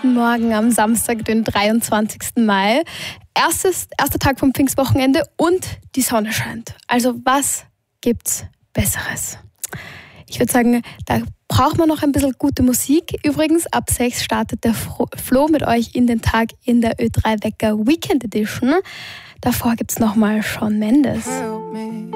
Guten Morgen am Samstag, den 23. Mai. Erster Tag vom Pfingstwochenende und die Sonne scheint. Also was gibt's Besseres? Ich würde sagen, da braucht man noch ein bisschen gute Musik. Übrigens, ab 6 startet der Flo mit euch in den Tag in der Ö3 Wecker Weekend Edition. Davor gibt's nochmal Shawn Mendes.